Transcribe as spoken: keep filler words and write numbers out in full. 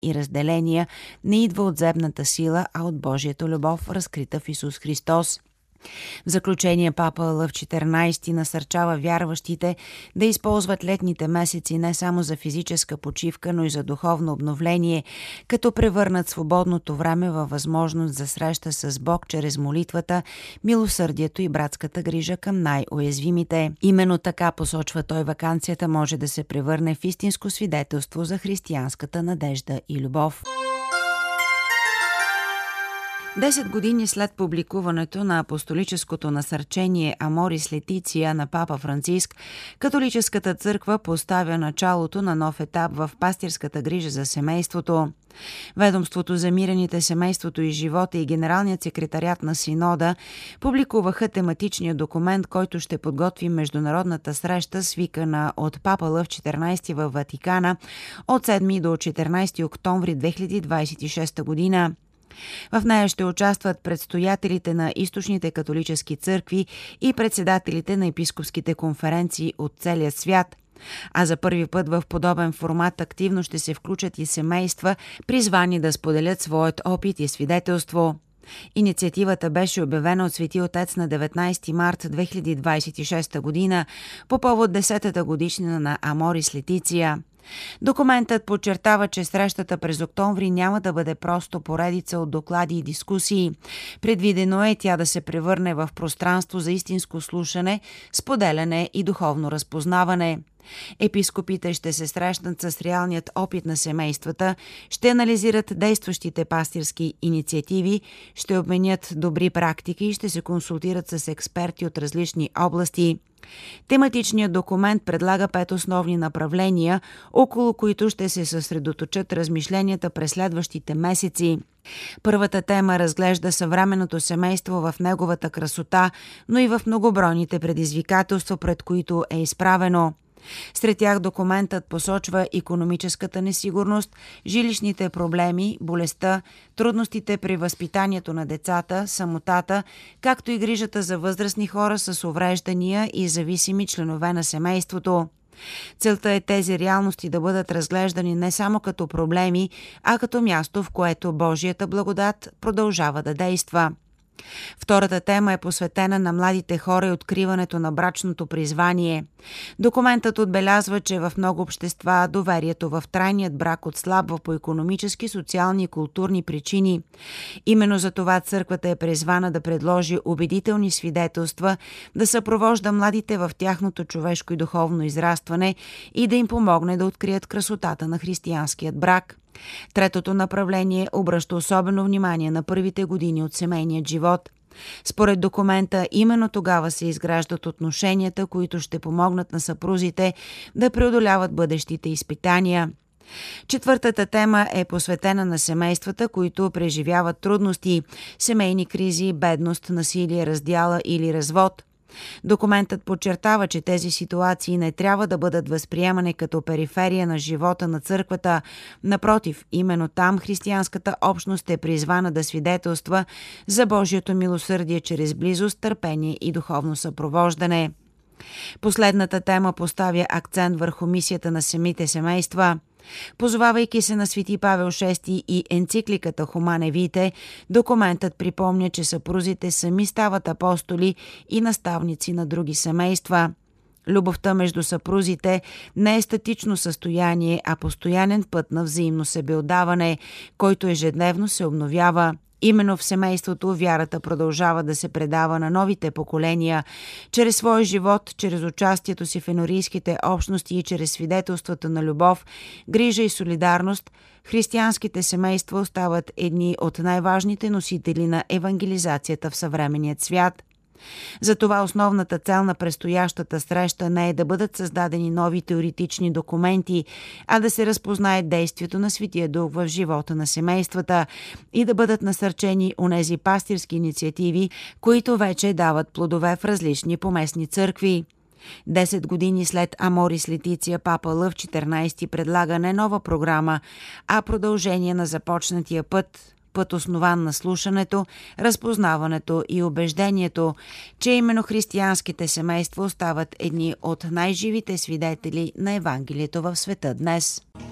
и разделения не идва от земната сила, а от Божията любов, разкрита в Исус Христос. В заключение папа Лъв четиринайсети насърчава вярващите да използват летните месеци не само за физическа почивка, но и за духовно обновление, като превърнат свободното време във възможност за среща с Бог чрез молитвата, милосърдието и братската грижа към най-уязвимите. Именно така, посочва той, ваканцията може да се превърне в истинско свидетелство за християнската надежда и любов. Десет години след публикуването на апостолическото насърчение Аморис Летиция на папа Франциск, католическата църква поставя началото на нов етап в пастирската грижа за семейството. Ведомството за мирените, семейството и живота и Генералният секретариат на Синода публикуваха тематичния документ, който ще подготви международната среща, свикана от папа Лъв четиринайсети във Ватикана от седми до четиринайсети октомври две хиляди двайсет и шеста година. В нея ще участват предстоятелите на източните католически църкви и председателите на епископските конференции от целия свят. А за първи път в подобен формат активно ще се включат и семейства, призвани да споделят своят опит и свидетелство. Инициативата беше обявена от Свети Отец на деветнайсети март две хиляди двайсет и шеста година по повод десетата годишнина на Аморис Летиция. Документът подчертава, че срещата през октомври няма да бъде просто поредица от доклади и дискусии. Предвидено е тя да се превърне в пространство за истинско слушане, споделяне и духовно разпознаване. Епископите ще се срещнат с реалният опит на семействата, ще анализират действащите пастирски инициативи, ще обменят добри практики и ще се консултират с експерти от различни области. Тематичният документ предлага пет основни направления, около които ще се съсредоточат размишленията през следващите месеци. Първата тема разглежда съвременното семейство в неговата красота, но и в многобройните предизвикателства, пред които е изправено. Сред тях документът посочва икономическата несигурност, жилищните проблеми, болестта, трудностите при възпитанието на децата, самотата, както и грижата за възрастни хора с увреждания и зависими членове на семейството. Целта е тези реалности да бъдат разглеждани не само като проблеми, а като място, в което Божията благодат продължава да действа. Втората тема е посветена на младите хора и откриването на брачното призвание. Документът отбелязва, че в много общества доверието в трайният брак отслабва по икономически, социални и културни причини. Именно за това църквата е призвана да предложи убедителни свидетелства, да съпровожда младите в тяхното човешко и духовно израстване и да им помогне да открият красотата на християнският брак. Третото направление обръща особено внимание на първите години от семейният живот. Според документа, именно тогава се изграждат отношенията, които ще помогнат на съпрузите да преодоляват бъдещите изпитания. Четвъртата тема е посветена на семействата, които преживяват трудности, семейни кризи, бедност, насилие, раздяла или развод. Документът подчертава, че тези ситуации не трябва да бъдат възприемани като периферия на живота на църквата. Напротив, именно там християнската общност е призвана да свидетелства за Божието милосърдие чрез близост, търпение и духовно съпровождане. Последната тема поставя акцент върху мисията на самите семейства. Позовавайки се на Свети Павел шести и енцикликата Humanae Vitae, документът припомня, че съпрузите сами стават апостоли и наставници на други семейства. Любовта между съпрузите не е статично състояние, а постоянен път на взаимно себеотдаване, който ежедневно се обновява. Именно в семейството вярата продължава да се предава на новите поколения. Чрез своя живот, чрез участието си в енорийските общности и чрез свидетелствата на любов, грижа и солидарност, християнските семейства остават едни от най-важните носители на евангелизацията в съвременният свят. Затова основната цел на предстоящата среща не е да бъдат създадени нови теоретични документи, а да се разпознае действието на Светия Дух в живота на семействата и да бъдат насърчени онези пастирски инициативи, които вече дават плодове в различни поместни църкви. Десет години след Аморис Летиция, папа Лъв четиринайсети предлага не нова програма, а продължение на започнатия път, път основан на слушането, разпознаването и убеждението, че именно християнските семейства остават едни от най-живите свидетели на Евангелието в света днес.